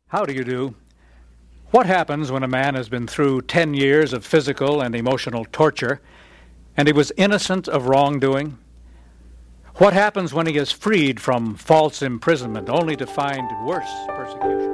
How do you do? What happens when a man has been through 10 years of physical and emotional torture and he was innocent of wrongdoing? What happens when he is freed from false imprisonment only to find worse persecution?